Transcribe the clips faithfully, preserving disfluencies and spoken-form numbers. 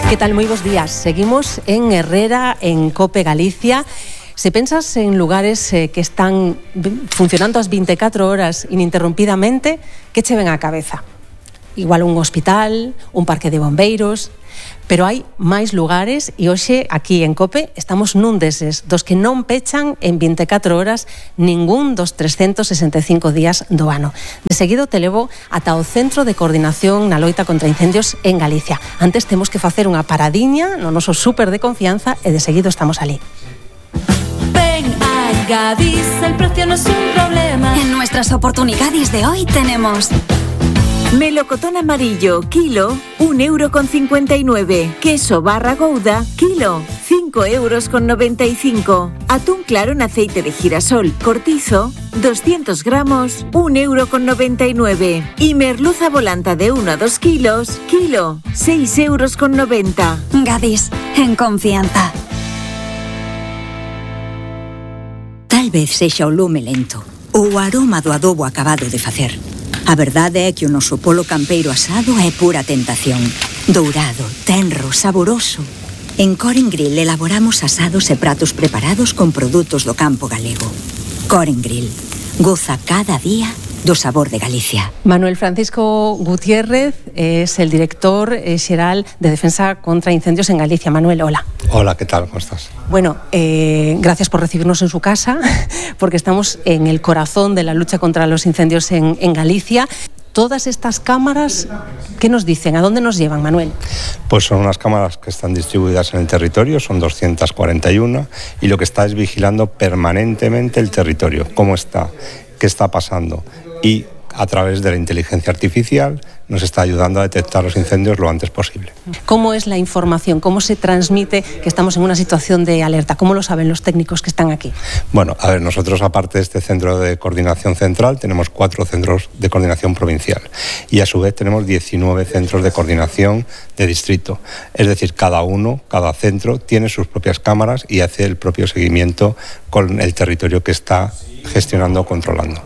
Que tal? Moi bons días. Seguimos en Herrera, en Cope Galicia. Se pensas en lugares eh, que están funcionando as veinticuatro horas ininterrumpidamente, que che ven á cabeza? Igual un hospital, un parque de bombeiros, pero hai máis lugares e hoxe aquí en Cope estamos nun deses, dos que non pechan en veinticuatro horas ningún dos trescentos sesenta e cinco días do ano. De seguido te levo ata o Centro de Coordinación na Loita contra Incendios en Galicia. Antes temos que facer unha paradiña no noso súper de confianza e de seguido estamos ali. Ven a Gadis, el precio no es un problema. En nuestras oportunidades de hoy tenemos melocotón amarillo, kilo, un euro con cincuenta y nueve. Queso barra gouda, kilo, cinco euros con noventa y cinco. Atún claro en aceite de girasol, cortizo, doscientos gramos, un euro con noventa y nueve. Y merluza volanta de uno a dos kilos, kilo, seis euros con noventa. Gadis, en confianza. Tal vez sexa o lume lento ou o aroma do adobo acabado de facer. A verdade é que o noso polo campeiro asado é pura tentación. Dourado, tenro, saboroso. En Coren Grill elaboramos asados e pratos preparados con produtos do campo galego. Coren Grill. Goza cada día do sabor de Galicia. Manuel Francisco Gutiérrez es el director xeral de Defensa contra Incendios en Galicia. Manuel, hola. Hola, ¿qué tal? ¿Cómo estás? Bueno, eh, gracias por recibirnos en su casa, porque estamos en el corazón de la lucha contra los incendios en, en Galicia. Todas estas cámaras, ¿qué nos dicen? ¿A dónde nos llevan, Manuel? Pues son unas cámaras que están distribuidas en el territorio, son doscientas cuarenta y una, y lo que está es vigilando permanentemente el territorio, cómo está, qué está pasando, y a través de la inteligencia artificial nos está ayudando a detectar los incendios lo antes posible. ¿Cómo es la información? ¿Cómo se transmite que estamos en una situación de alerta? ¿Cómo lo saben los técnicos que están aquí? Bueno, a ver, nosotros aparte de este centro de coordinación central tenemos cuatro centros de coordinación provincial y a su vez tenemos diecinueve centros de coordinación de distrito. Es decir, cada uno, cada centro tiene sus propias cámaras y hace el propio seguimiento con el territorio que está gestionando o controlando.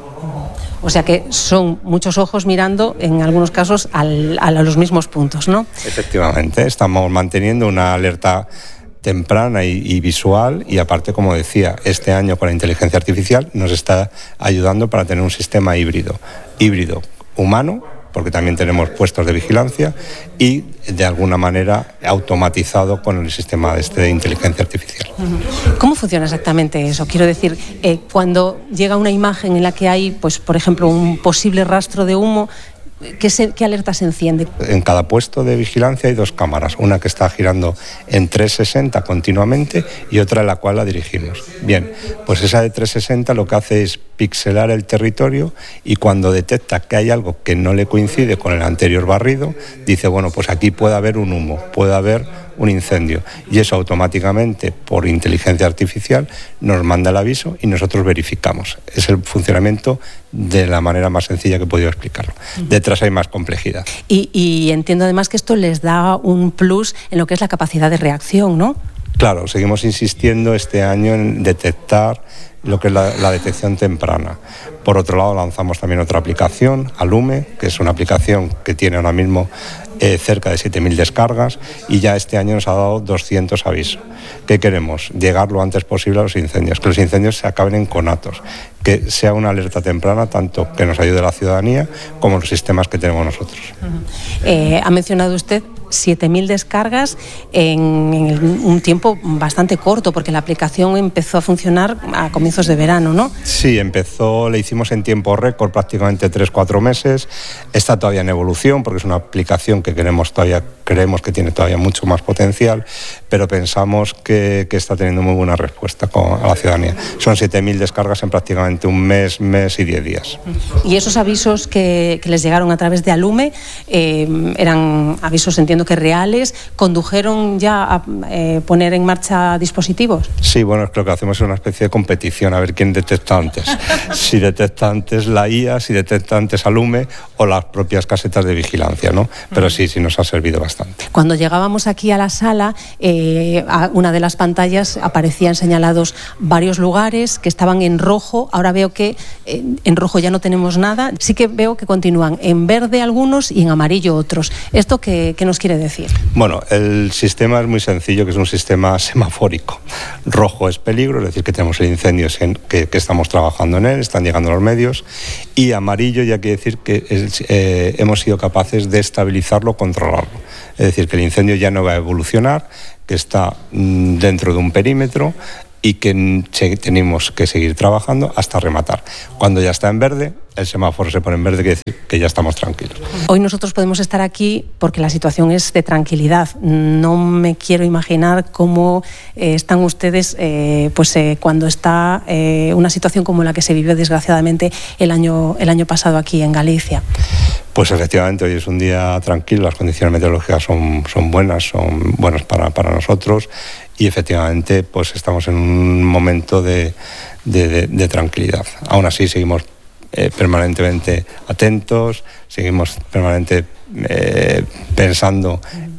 O sea que son muchos ojos mirando, en algunos casos, al, a los mismos puntos, ¿no? Efectivamente, estamos manteniendo una alerta temprana y, y visual y aparte, como decía, este año con la inteligencia artificial nos está ayudando para tener un sistema híbrido, híbrido humano, porque también tenemos puestos de vigilancia y de alguna manera automatizado con el sistema este de inteligencia artificial. ¿Cómo funciona exactamente eso? Quiero decir, eh, cuando llega una imagen en la que hay, pues, por ejemplo, un posible rastro de humo, ¿Qué, se, ¿Qué alerta se enciende? En cada puesto de vigilancia hay dos cámaras, una que está girando en trescientos sesenta continuamente y otra en la cual la dirigimos. Bien, pues esa de trescientos sesenta lo que hace es pixelar el territorio y cuando detecta que hay algo que no le coincide con el anterior barrido, dice, bueno, pues aquí puede haber un humo, puede haber un incendio y eso automáticamente por inteligencia artificial nos manda el aviso y nosotros verificamos. Es el funcionamiento de la manera más sencilla que he podido explicarlo. Detrás hay más complejidad. Y, y entiendo además que esto les da un plus en lo que es la capacidad de reacción, ¿no? Claro, seguimos insistiendo este año en detectar lo que es la, la detección temprana. Por otro lado, lanzamos también otra aplicación, Alume, que es una aplicación que tiene ahora mismo eh, cerca de siete mil descargas y ya este año nos ha dado doscientos avisos. ¿Qué queremos? Llegar lo antes posible a los incendios, que los incendios se acaben en conatos, que sea una alerta temprana, tanto que nos ayude la ciudadanía como los sistemas que tenemos nosotros. Uh-huh. Eh, ha mencionado usted siete mil descargas en, en el, un tiempo bastante corto, porque la aplicación empezó a funcionar a comienzos de verano, ¿no? Sí, empezó, le hicimos en tiempo récord, prácticamente tres cuatro meses. Está todavía en evolución, porque es una aplicación que queremos todavía, creemos que tiene todavía mucho más potencial, pero pensamos que, que está teniendo muy buena respuesta con, a la ciudadanía. Son siete mil descargas en prácticamente un mes, mes y diez días. ¿Y esos avisos que, que les llegaron a través de Alume eh, eran avisos, entiendo que reales, condujeron ya a eh, poner en marcha dispositivos? Sí, bueno, creo que hacemos una especie de competición a ver quién detecta antes. Si detecta antes la I A, si detecta antes Alume o las propias casetas de vigilancia, ¿no? Pero sí, sí nos ha servido bastante. Cuando llegábamos aquí a la sala, eh, eh, a una de las pantallas aparecían señalados varios lugares que estaban en rojo. Ahora veo que eh, en rojo ya no tenemos nada. Sí que veo que continúan en verde algunos y en amarillo otros. ¿Esto qué, qué nos quiere decir? Bueno, el sistema es muy sencillo, que es un sistema semafórico. Rojo es peligro, es decir, que tenemos el incendio que, que estamos trabajando en él, están llegando los medios, y amarillo ya quiere decir que es, eh, hemos sido capaces de estabilizarlo, controlarlo. Es decir, que el incendio ya no va a evolucionar, que está mm, dentro de un perímetro y que tenemos que seguir trabajando hasta rematar. Cuando ya está en verde, el semáforo se pone en verde, quiere decir que ya estamos tranquilos. Hoy nosotros podemos estar aquí porque la situación es de tranquilidad. No me quiero imaginar cómo eh, están ustedes eh, pues, eh, cuando está eh, una situación como la que se vivió desgraciadamente el año, el año pasado aquí en Galicia. Pues efectivamente, hoy es un día tranquilo, las condiciones meteorológicas son, son buenas, son buenas para, para nosotros, y efectivamente pues estamos en un momento de, de, de, de tranquilidad. Aún así seguimos eh, permanentemente atentos, seguimos permanentemente eh, pensando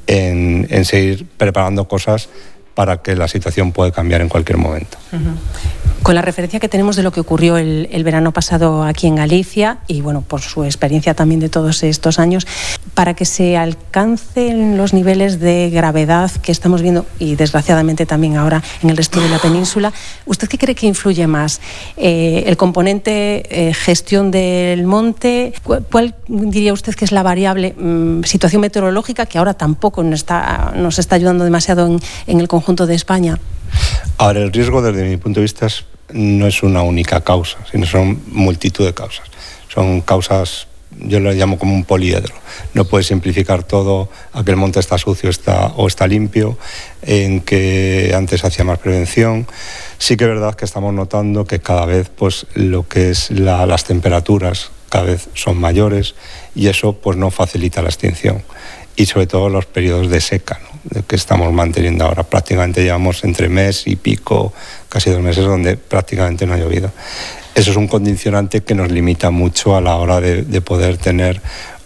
en, en seguir preparando cosas para que la situación pueda cambiar en cualquier momento. Uh-huh. Con la referencia que tenemos de lo que ocurrió el, el verano pasado aquí en Galicia y bueno, por su experiencia también de todos estos años, para que se alcancen los niveles de gravedad que estamos viendo y desgraciadamente también ahora en el resto de la península, ¿usted qué cree que influye más? Eh, ¿El componente eh, gestión del monte? ¿Cuál, cuál diría usted que es la variable mmm, situación meteorológica, que ahora tampoco nos está, nos está ayudando demasiado en, en el conjunto de España? Ahora, el riesgo desde mi punto de vista es, no es una única causa, sino son multitud de causas. Son causas, yo lo llamo como un poliedro. No puedes simplificar todo a que el monte está sucio está, o está limpio, en que antes hacía más prevención. Sí que es verdad que estamos notando que cada vez pues, lo que es la, las temperaturas cada vez son mayores y eso pues, no facilita la extinción. Y sobre todo los periodos de seca, ¿no?, que estamos manteniendo ahora. Prácticamente llevamos entre mes y pico, casi dos meses, donde prácticamente no ha llovido. Eso es un condicionante que nos limita mucho a la hora de, de poder tener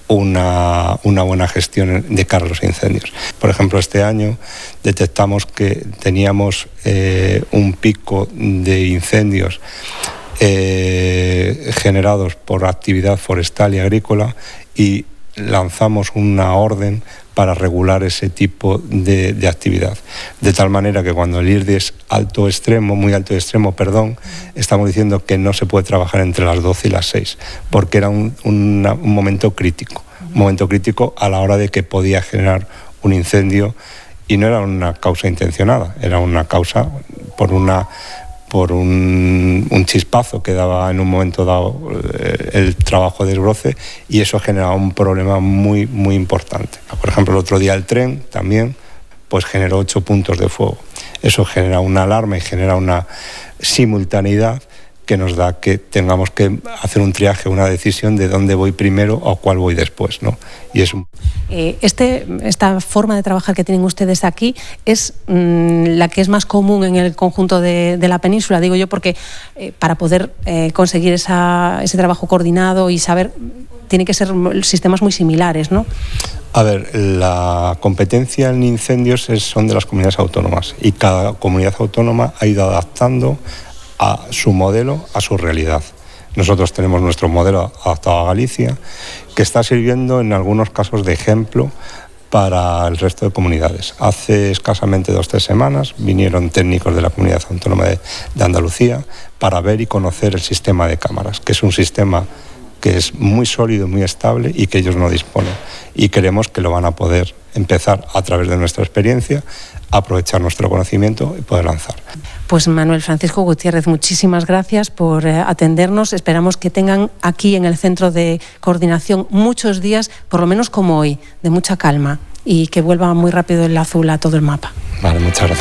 una, una buena gestión de cara a los incendios. Por ejemplo, este año detectamos que teníamos eh, un pico de incendios eh, generados por actividad forestal y agrícola, y lanzamos una orden para regular ese tipo de, de actividad. De tal manera que cuando el I R D es alto extremo, muy alto extremo, perdón, estamos diciendo que no se puede trabajar entre las doce y las seis, porque era un, una, un momento crítico, un momento crítico a la hora de que podía generar un incendio, y no era una causa intencionada, era una causa por una por un, un chispazo que daba en un momento dado eh, el trabajo de desbroce, y eso generaba un problema muy, muy importante. Por ejemplo, el otro día el tren también pues generó ocho puntos de fuego. Eso genera una alarma y genera una simultaneidad que nos da que tengamos que hacer un triaje, una decisión de dónde voy primero o cuál voy después, ¿no? Y es un... eh, este, esta forma de trabajar que tienen ustedes aquí es mmm, la que es más común en el conjunto de, de la península, digo yo, porque eh, para poder eh, conseguir esa, ese trabajo coordinado y saber, tiene que ser sistemas muy similares, ¿no? A ver, la competencia en incendios es, son de las comunidades autónomas, y cada comunidad autónoma ha ido adaptando a su modelo, a su realidad. Nosotros tenemos nuestro modelo adaptado a Galicia, que está sirviendo en algunos casos de ejemplo para el resto de comunidades. Hace escasamente dos o tres semanas vinieron técnicos de la Comunidad Autónoma de, de Andalucía para ver y conocer el sistema de cámaras, que es un sistema que es muy sólido, muy estable y que ellos no disponen. Y creemos que lo van a poder empezar a través de nuestra experiencia, aprovechar nuestro conocimiento y poder lanzar. Pues Manuel Francisco Gutiérrez, muchísimas gracias por eh, atendernos. Esperamos que tengan aquí en el Centro de Coordinación muchos días, por lo menos como hoy, de mucha calma, y que vuelva muy rápido el azul a todo el mapa. Vale, muchas gracias.